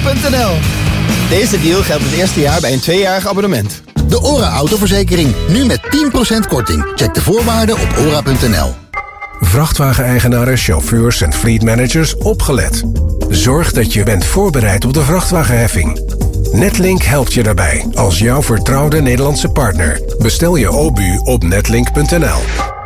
Netlink.nl. Deze deal geldt het eerste jaar bij een 2-jarig abonnement. De ORA autoverzekering. Nu met 10% korting. Check de voorwaarden op ora.nl. Vrachtwageneigenaren, chauffeurs en fleetmanagers opgelet. Zorg dat je bent voorbereid op de vrachtwagenheffing. Netlink helpt je daarbij als jouw vertrouwde Nederlandse partner. Bestel je OBU op netlink.nl.